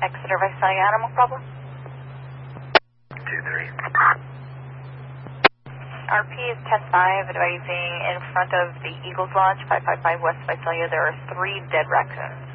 Exeter Visalia animal problem. 2-3. RP is 10-5, advising in front of the Eagles Lodge, 555 West Visalia, there are 3 dead raccoons.